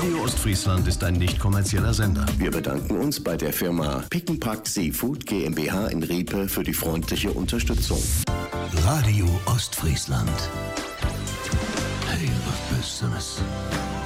Radio Ostfriesland ist ein nicht kommerzieller Sender. Wir bedanken uns bei der Firma Pickenpack Seafood GmbH in Riepe für die freundliche Unterstützung. Radio Ostfriesland. Hey, was Besseres.